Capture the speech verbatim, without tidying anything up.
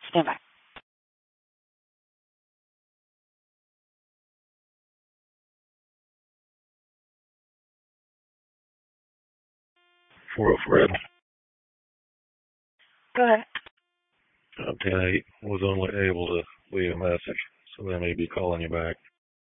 Stand by. four oh four Ed. Go ahead. Uh, ten eight was only able to leave a message, so they may be calling you back.